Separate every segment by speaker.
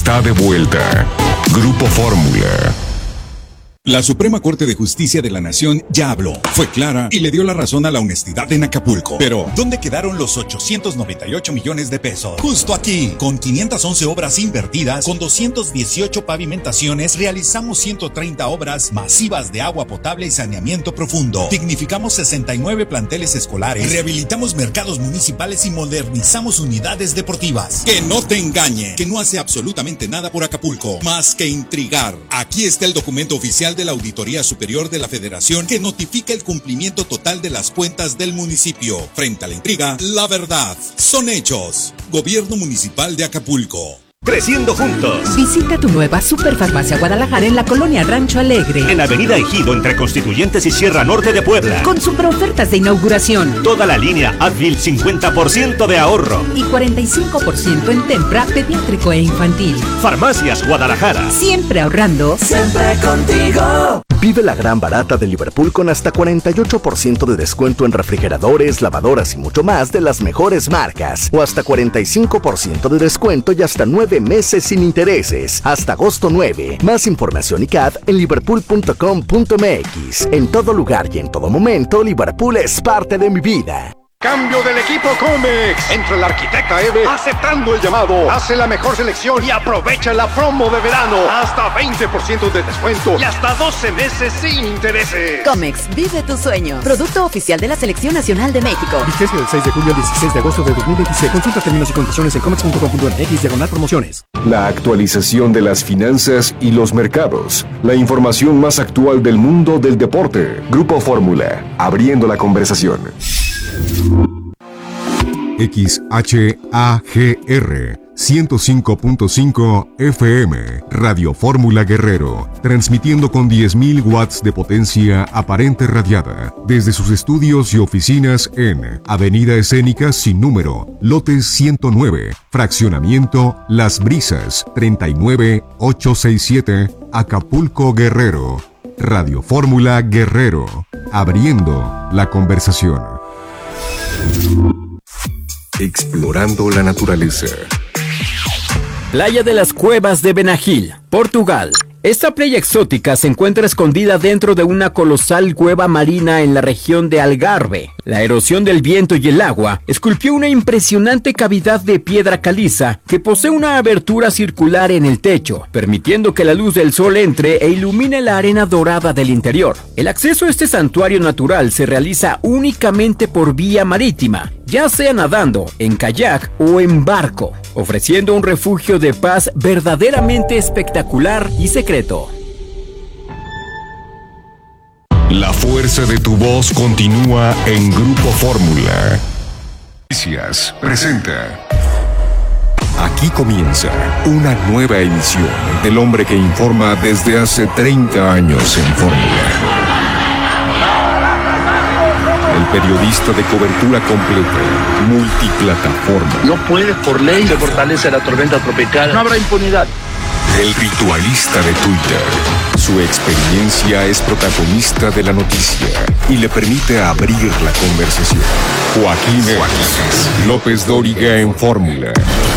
Speaker 1: está de vuelta. Grupo Fórmula.
Speaker 2: La Suprema Corte de Justicia de la Nación ya habló, fue clara y le dio la razón a la honestidad en Acapulco. Pero, ¿dónde quedaron los 898 millones de pesos? Justo aquí, con 511 obras invertidas, con 218 pavimentaciones, realizamos 130 obras masivas de agua potable y saneamiento profundo. Dignificamos 69 planteles escolares, rehabilitamos mercados municipales y modernizamos unidades deportivas. Que no te engañe, que no hace absolutamente nada por Acapulco, más que intrigar. Aquí está el documento oficial de la Auditoría Superior de la Federación que notifica el cumplimiento total de las cuentas del municipio. Frente a la intriga, la verdad son hechos. Gobierno Municipal de Acapulco.
Speaker 3: Creciendo juntos.
Speaker 4: Visita tu nueva Superfarmacia Guadalajara en la colonia Rancho Alegre.
Speaker 3: En Avenida Ejido, entre Constituyentes y Sierra Norte de Puebla.
Speaker 4: Con superofertas de inauguración.
Speaker 3: Toda la línea Advil, 50% de ahorro.
Speaker 4: Y 45% en Tempra, pediátrico e infantil.
Speaker 3: Farmacias Guadalajara.
Speaker 4: Siempre ahorrando.
Speaker 5: Siempre contigo.
Speaker 6: Vive la gran barata de Liverpool con hasta 48% de descuento en refrigeradores, lavadoras y mucho más de las mejores marcas. O hasta 45% de descuento y hasta 9 meses sin intereses. Hasta agosto 9. Más información y CAD en liverpool.com.mx. En todo lugar y en todo momento, Liverpool es parte de mi vida.
Speaker 7: Cambio del equipo Comex. Entra el arquitecta Eve aceptando el llamado. Hace la mejor selección y aprovecha la promo de verano. Hasta 20% de descuento y hasta 12 meses sin intereses.
Speaker 8: Comex, vive tu sueño. Producto oficial de la Selección Nacional de México.
Speaker 9: Vigencia del 6 de julio al 16 de agosto de 2026. Consulta términos y condiciones en comex.com.mx/promociones.
Speaker 1: La actualización de las finanzas y los mercados. La información más actual del mundo del deporte. Grupo Fórmula. Abriendo la conversación. XHAGR 105.5 FM, Radio Fórmula Guerrero, transmitiendo con 10.000 watts de potencia aparente radiada, desde sus estudios y oficinas en Avenida Escénica sin número, lote 109, fraccionamiento Las Brisas, 39867, Acapulco, Guerrero. Radio Fórmula Guerrero, abriendo la conversación. Explorando la naturaleza.
Speaker 10: Playa de las Cuevas de Benagil, Portugal. Esta playa exótica se encuentra escondida dentro de una colosal cueva marina en la región de Algarve. La erosión del viento y el agua esculpió una impresionante cavidad de piedra caliza que posee una abertura circular en el techo, permitiendo que la luz del sol entre e ilumine la arena dorada del interior. El acceso a este santuario natural se realiza únicamente por vía marítima, ya sea nadando, en kayak o en barco, ofreciendo un refugio de paz verdaderamente espectacular y secreto.
Speaker 1: La fuerza de tu voz continúa en Grupo Fórmula. Noticias presenta. Aquí comienza una nueva edición del hombre que informa desde hace 30 años en Fórmula. El periodista de cobertura completa, multiplataforma.
Speaker 11: No puedes por ley se fortalece la tormenta tropical. No habrá impunidad.
Speaker 1: El ritualista de Twitter. Su experiencia es protagonista de la noticia y le permite abrir la conversación. Joaquín López Dóriga en Fórmula.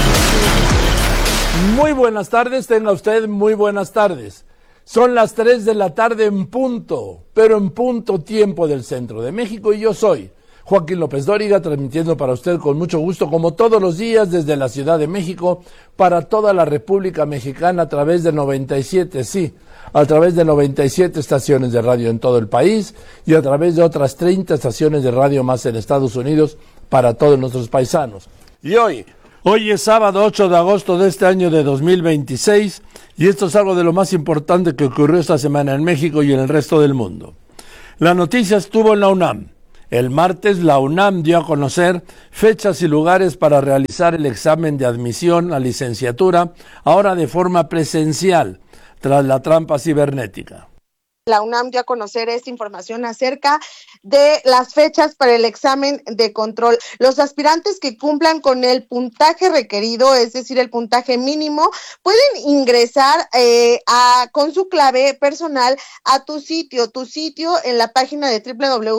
Speaker 12: Muy buenas tardes, tenga usted muy buenas tardes. Son las 3 de la tarde en punto, pero en punto tiempo del centro de México, y yo soy Joaquín López Dóriga, transmitiendo para usted con mucho gusto, como todos los días, desde la Ciudad de México, para toda la República Mexicana, a través de 97, sí, a través de 97 estaciones de radio en todo el país, y a través de otras 30 estaciones de radio más en Estados Unidos, para todos nuestros paisanos. Y hoy es sábado 8 de agosto de este año de 2026, y esto es algo de lo más importante que ocurrió esta semana en México y en el resto del mundo. La noticia estuvo en la UNAM. El martes, la UNAM dio a conocer fechas y lugares para realizar el examen de admisión a licenciatura, ahora de forma presencial, tras la trampa cibernética.
Speaker 13: la UNAM dio a conocer esta información acerca de las fechas para el examen de control. Los aspirantes que cumplan con el puntaje requerido, es decir, el puntaje mínimo, pueden ingresar con su clave personal a tu sitio en la página de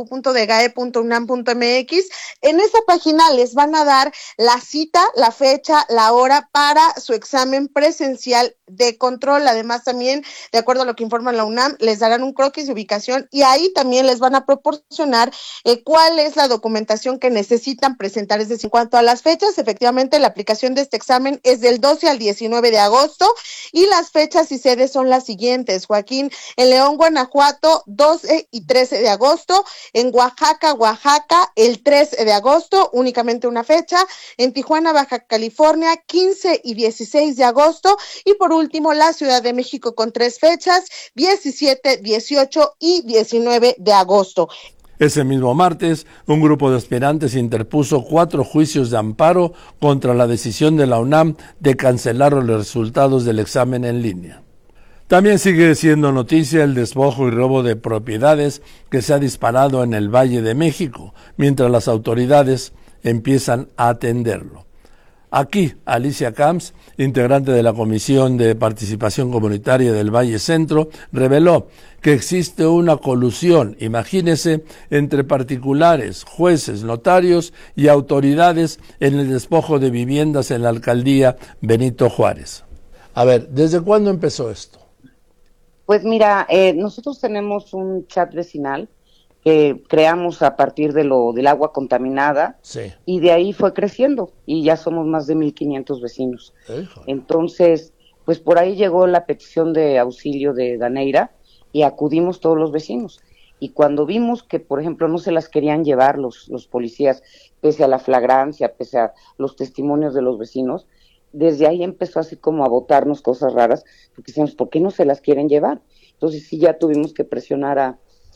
Speaker 13: www.degae.unam.mx. En esa página les van a dar la cita, la fecha, la hora para su examen presencial de control. Además, también, de acuerdo a lo que informa la UNAM, les darán un croquis de ubicación y ahí también les van a proporcionar cuál es la documentación que necesitan presentar. Es decir, en cuanto a las fechas, efectivamente la aplicación de este examen es del 12 al 19 de agosto y las fechas y sedes son las siguientes: Joaquín, en León, Guanajuato, 12 y 13 de agosto, en Oaxaca, el 13 de agosto, únicamente una fecha, en Tijuana, Baja California, 15 y 16 de agosto, y por último la Ciudad de México con 3 fechas, 17, 18 y 19 de agosto.
Speaker 12: Ese mismo martes, un grupo de aspirantes interpuso 4 juicios de amparo contra la decisión de la UNAM de cancelar los resultados del examen en línea. También sigue siendo noticia el despojo y robo de propiedades que se ha disparado en el Valle de México, mientras las autoridades empiezan a atenderlo. Aquí, Alicia Camps, integrante de la Comisión de Participación Comunitaria del Valle Centro, reveló que existe una colusión, imagínese, entre particulares, jueces, notarios y autoridades en el despojo de viviendas en la alcaldía Benito Juárez. A ver, ¿desde cuándo empezó esto?
Speaker 14: Pues mira, nosotros tenemos un chat vecinal que creamos a partir del agua contaminada, sí, y de ahí fue creciendo y ya somos más de 1,500 vecinos. Entonces, pues por ahí llegó la petición de auxilio de Daneira y acudimos todos los vecinos. Y cuando vimos que, por ejemplo, no se las querían llevar los policías, pese a la flagrancia, pese a los testimonios de los vecinos, desde ahí empezó así como a botarnos cosas raras, porque decíamos, ¿por qué no se las quieren llevar? Entonces sí, ya tuvimos que presionar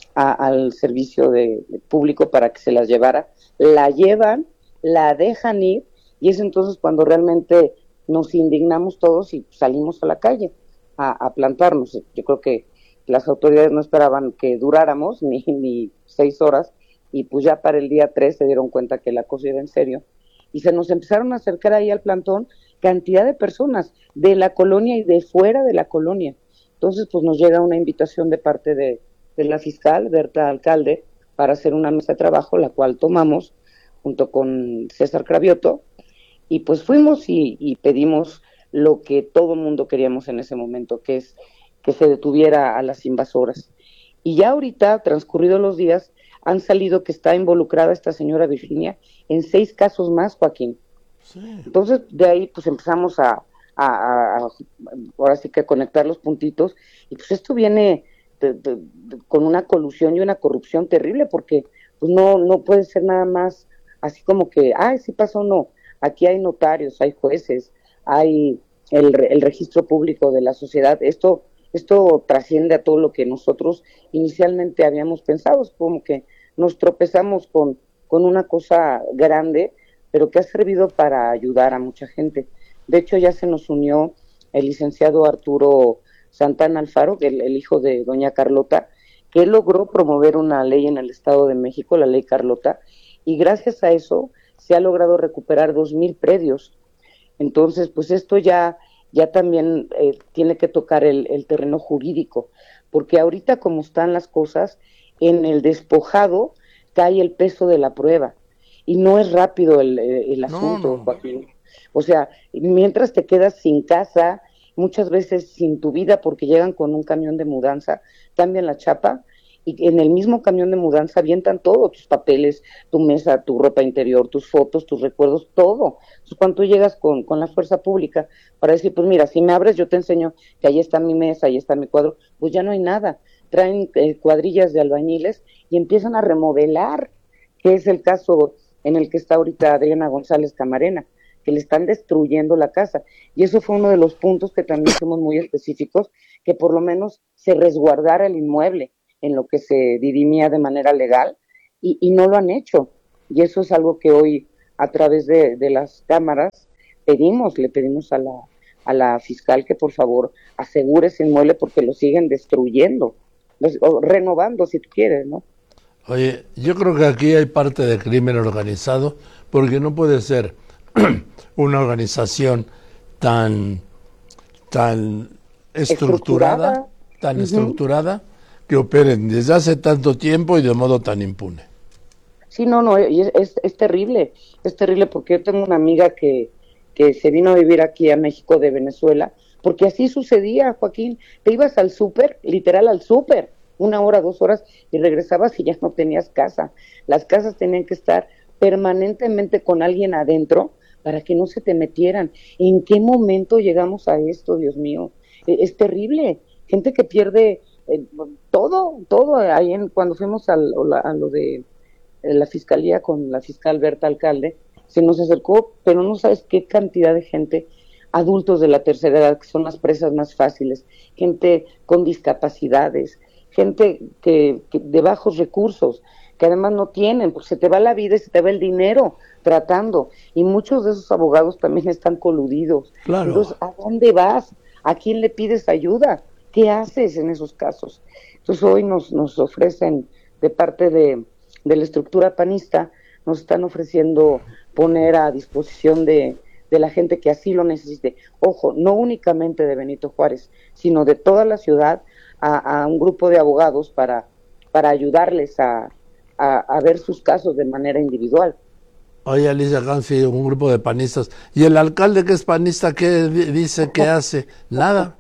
Speaker 14: al servicio de público para que se las llevara. La llevan, la dejan ir, y es entonces cuando realmente nos indignamos todos y salimos a la calle a plantarnos. Yo creo que las autoridades no esperaban que duráramos ni 6 horas, y pues ya para el día 3 se dieron cuenta que la cosa iba en serio, y se nos empezaron a acercar ahí al plantón cantidad de personas de la colonia y de fuera de la colonia. Entonces pues nos llega una invitación de parte de la fiscal, Berta Alcalde, para hacer una mesa de trabajo, la cual tomamos junto con César Cravioto, y pues fuimos y pedimos lo que todo mundo queríamos en ese momento, que es que se detuviera a las invasoras. Y ya ahorita, transcurridos los días, han salido que está involucrada esta señora Virginia en 6 casos más, Joaquín. Sí. Entonces, de ahí pues empezamos a ahora sí que conectar los puntitos, y pues esto viene con una colusión y una corrupción terrible, porque pues no puede ser nada más así como que, sí pasó, no. Aquí hay notarios, hay jueces, hay el registro público de la sociedad. Esto trasciende a todo lo que nosotros inicialmente habíamos pensado. Es como que nos tropezamos con una cosa grande, pero que ha servido para ayudar a mucha gente. De hecho, ya se nos unió el licenciado Arturo Santana Alfaro, el hijo de doña Carlota, que logró promover una ley en el Estado de México, la ley Carlota, y gracias a eso se ha logrado recuperar 2,000 predios. Entonces, pues esto ya también tiene que tocar el terreno jurídico, porque ahorita como están las cosas, en el despojado cae el peso de la prueba, y no es rápido el asunto, no. Joaquín. O sea, mientras te quedas sin casa, muchas veces sin tu vida, porque llegan con un camión de mudanza, cambian la chapa, y en el mismo camión de mudanza avientan todo, tus papeles, tu mesa, tu ropa interior, tus fotos, tus recuerdos, todo. Entonces, cuando tú llegas con la fuerza pública para decir, pues mira, si me abres yo te enseño que ahí está mi mesa, ahí está mi cuadro, pues ya no hay nada. Traen cuadrillas de albañiles y empiezan a remodelar, que es el caso en el que está ahorita Adriana González Camarena, que le están destruyendo la casa. Y eso fue uno de los puntos que también somos muy específicos, que por lo menos se resguardara el inmueble en lo que se dirimía de manera legal, y no lo han hecho. Y eso es algo que hoy, a través de las cámaras, le pedimos a la fiscal que por favor asegure ese inmueble, porque lo siguen destruyendo. renovando si tú quieres, ¿no?
Speaker 12: Oye, yo creo que aquí hay parte de crimen organizado, porque no puede ser una organización tan estructurada, que operen desde hace tanto tiempo y de modo tan impune.
Speaker 14: Sí, no, es terrible porque yo tengo una amiga que se vino a vivir aquí a México de Venezuela, porque así sucedía, Joaquín, te ibas al súper, literal al súper, 1 hora, 2 horas, y regresabas y ya no tenías casa. Las casas tenían que estar permanentemente con alguien adentro para que no se te metieran. ¿En qué momento llegamos a esto, Dios mío? Es terrible, gente que pierde todo, ahí cuando fuimos a lo de la fiscalía con la fiscal Berta Alcalde, se nos acercó, pero no sabes qué cantidad de gente, adultos de la tercera edad, que son las presas más fáciles, gente con discapacidades, gente que de bajos recursos, que además no tienen, porque se te va la vida y se te va el dinero tratando, y muchos de esos abogados también están coludidos. Claro. Entonces, ¿a dónde vas? ¿A quién le pides ayuda? ¿Qué haces en esos casos? Entonces hoy nos ofrecen, de parte de la estructura panista, nos están ofreciendo poner a disposición de la gente que así lo necesite. Ojo, no únicamente de Benito Juárez, sino de toda la ciudad, a un grupo de abogados para ayudarles a ver sus casos de manera individual.
Speaker 12: Oye, Alicia Camps, un grupo de panistas. ¿Y el alcalde que es panista, qué dice, qué hace? Nada.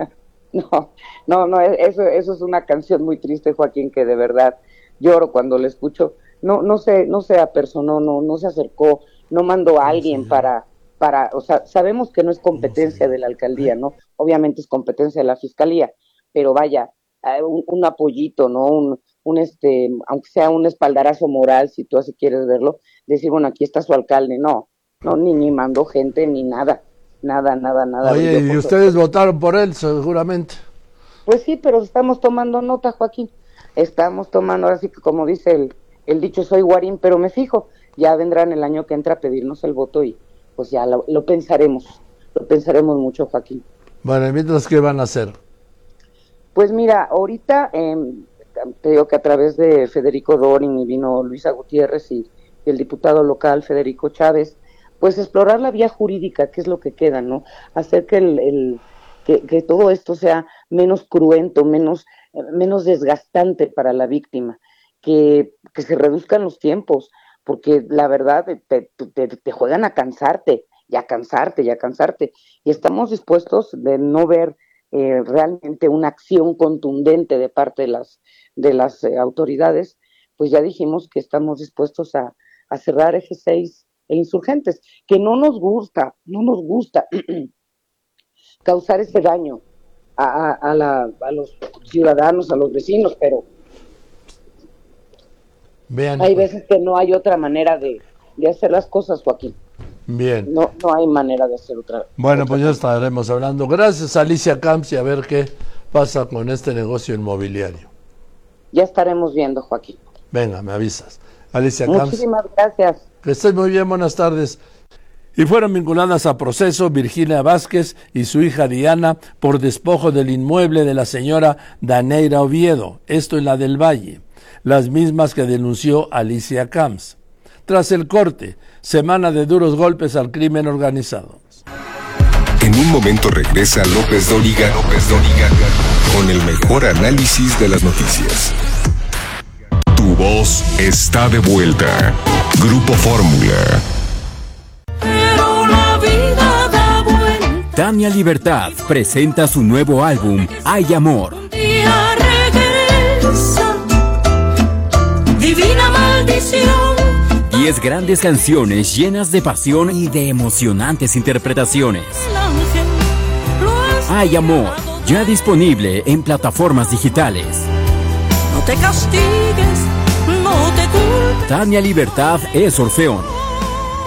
Speaker 14: No, eso es una canción muy triste, Joaquín, que de verdad lloro cuando la escucho. No se apersonó, no se acercó, no mandó a alguien para, o sea, sabemos que no es competencia de la alcaldía, ¿no? Obviamente es competencia de la fiscalía, pero vaya, un apoyito, ¿no? Aunque sea un espaldarazo moral, si tú así quieres verlo, decir, bueno, aquí está su alcalde, no, ni mandó gente, ni nada.
Speaker 12: Oye, y ustedes votaron por él, seguramente.
Speaker 14: Pues sí, pero estamos tomando nota, Joaquín. Estamos tomando, ahora sí que como dice el dicho, soy guarín, pero me fijo. Ya vendrán el año que entra a pedirnos el voto y pues ya lo pensaremos mucho, Joaquín.
Speaker 12: Bueno, mientras, ¿qué van a hacer?
Speaker 14: Pues mira, ahorita te digo que a través de Federico Dorin y vino Luisa Gutiérrez y el diputado local Federico Chávez, pues explorar la vía jurídica, que es lo que queda, ¿no? Hacer que que todo esto sea menos cruento, menos desgastante para la víctima, que se reduzcan los tiempos, porque la verdad te juegan a cansarte, y a cansarte, y estamos dispuestos de no ver realmente una acción contundente de parte de las autoridades, pues ya dijimos que estamos dispuestos a cerrar Eje 6 e Insurgentes, que no nos gusta causar ese daño a los ciudadanos, a los vecinos, pero
Speaker 12: Vean,
Speaker 14: hay veces que no hay otra manera de hacer las cosas, Joaquín.
Speaker 12: Bien.
Speaker 14: No hay manera de hacer otra.
Speaker 12: Bueno, pues ya estaremos hablando. Gracias, Alicia Camps, y a ver qué pasa con este negocio inmobiliario.
Speaker 14: Ya estaremos viendo, Joaquín.
Speaker 12: Venga, me avisas. Alicia Camps.
Speaker 14: Muchísimas gracias.
Speaker 12: Que estés muy bien, buenas tardes. Y fueron vinculadas a proceso Virginia Vázquez y su hija Diana por despojo del inmueble de la señora Daneira Oviedo, esto en la del Valle, las mismas que denunció Alicia Camps. Tras el corte, semana de duros golpes al crimen organizado.
Speaker 1: En un momento regresa López Dóriga con el mejor análisis de las noticias. Tu voz está de vuelta. Grupo Fórmula.
Speaker 10: Tania Libertad presenta su nuevo álbum, Hay Amor.
Speaker 5: Divina maldición.
Speaker 10: 10 grandes canciones llenas de pasión y de emocionantes interpretaciones. Hay Amor, ya disponible en plataformas digitales.
Speaker 5: No te castigues, no te culpes.
Speaker 10: Tania Libertad es Orfeón.